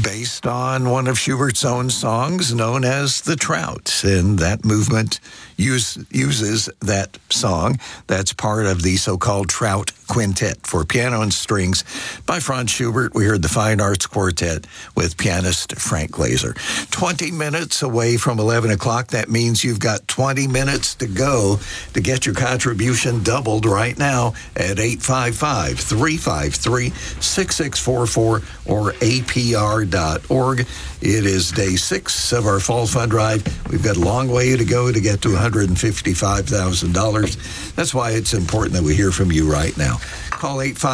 based on one of Schubert's own songs known as The Trout. And that movement uses that song. That's part of the so-called Trout Quintet for piano and strings by Franz Schubert. We heard the Fine Arts Quartet with pianist Frank Glazer. 20 minutes away from 11 o'clock. That means you've got 20 minutes to go to get your contribution doubled right now at 855-353-6644 or apr.org. It is day 6 of our fall fund drive. We've got a long way to go to get to $155,000. That's why it's important that we hear from you right now. Call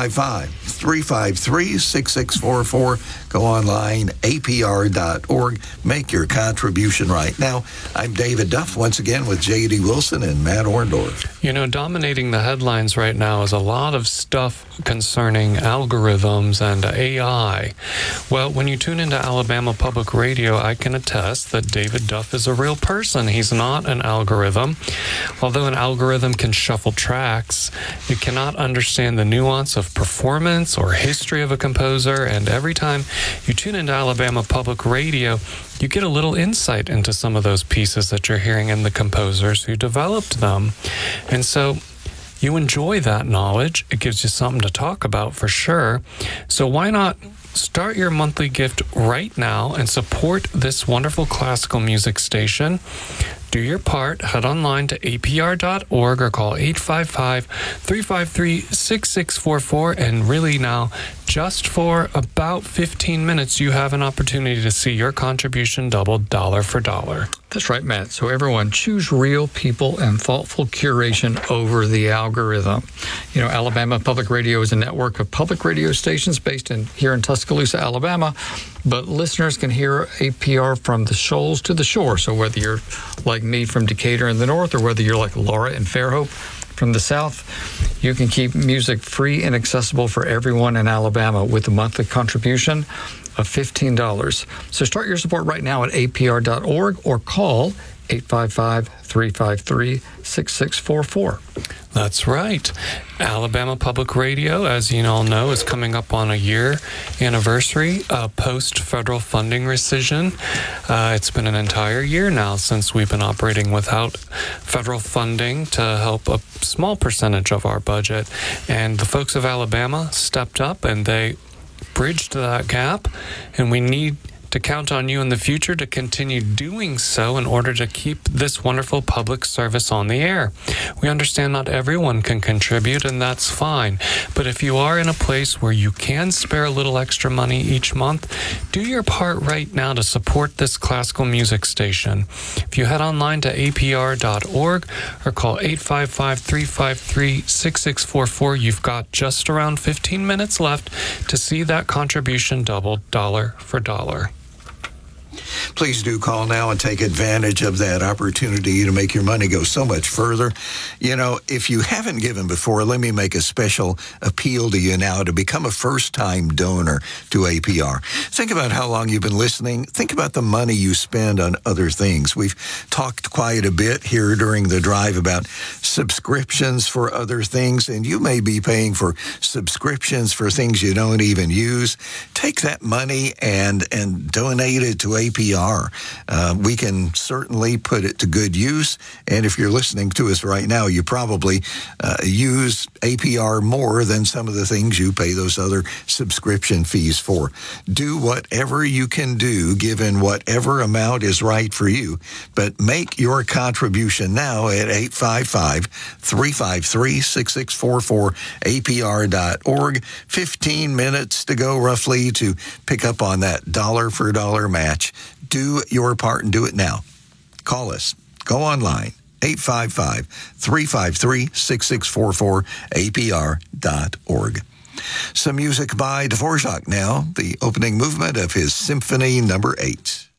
855-353-6644. Go online, apr.org. Make your contribution right now. I'm David Duff, once again with J.D. Wilson and Matt Orndorff. You know, dominating the headlines right now is a lot of stuff concerning algorithms and AI. Well, when you tune into Alabama Public Radio, I can attest that David Duff is a real person. He's not an algorithm. Although an algorithm can shuffle tracks, it cannot understand the nuance of performance or history of a composer, and every time you tune into Alabama Public Radio, you get a little insight into some of those pieces that you're hearing and the composers who developed them. And so you enjoy that knowledge. It gives you something to talk about for sure. So why not start your monthly gift right now and support this wonderful classical music station? Do your part. Head online to apr.org or call 855-353-6644. And really now, just for about 15 minutes, you have an opportunity to see your contribution doubled dollar for dollar. That's right, Matt. So everyone, choose real people and thoughtful curation over the algorithm. You know, Alabama Public Radio is a network of public radio stations based here in Tuscaloosa, Alabama. But listeners can hear APR from the shoals to the shore. So whether you're like me from Decatur in the north or whether you're like Laura in Fairhope from the south, you can keep music free and accessible for everyone in Alabama with a monthly contribution of $15. So start your support right now at apr.org or call 855-353-6644. That's right. Alabama Public Radio, as you all know, is coming up on a year anniversary post-federal funding rescission. It's been an entire year now since we've been operating without federal funding to help a small percentage of our budget. And the folks of Alabama stepped up and they bridged that gap, and we need to count on you in the future to continue doing so in order to keep this wonderful public service on the air. We understand not everyone can contribute, and that's fine. But if you are in a place where you can spare a little extra money each month, do your part right now to support this classical music station. If you head online to apr.org or call 855-353-6644, you've got just around 15 minutes left to see that contribution doubled dollar for dollar. Please do call now and take advantage of that opportunity to make your money go so much further. You know, if you haven't given before, let me make a special appeal to you now to become a first-time donor to APR. Think about how long you've been listening. Think about the money you spend on other things. We've talked quite a bit here during the drive about subscriptions for other things, and you may be paying for subscriptions for things you don't even use. Take that money and donate it to APR. We can certainly put it to good use, and if you're listening to us right now, you probably use APR more than some of the things you pay those other subscription fees for. Do whatever you can do, given whatever amount is right for you, but make your contribution now at 855-353-6644, apr.org. 15 minutes to go roughly to pick up on that dollar-for-dollar match. Do your part and do it now. Call us. Go online. 855-353-6644, apr.org. Some music by Dvorak now, the opening movement of his Symphony No. 8.